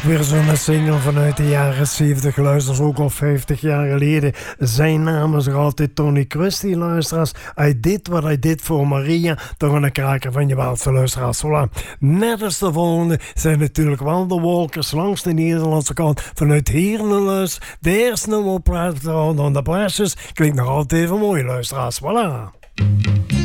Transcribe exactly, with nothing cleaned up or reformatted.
Weer zo'n single vanuit de jaren zeventig, luisteraars, ook al vijftig jaar geleden. Zijn naam is er altijd Tony Christie, luisteraars. I did what I did voor Maria. Toch een kraker van je Waalse luisteraars. Voilà. Net als de volgende zijn natuurlijk wel de Walkers langs de Nederlandse kant vanuit Heerlenluis. De eerste nummer op de Precious klinkt nog altijd even mooi, luisteraars. Voilà.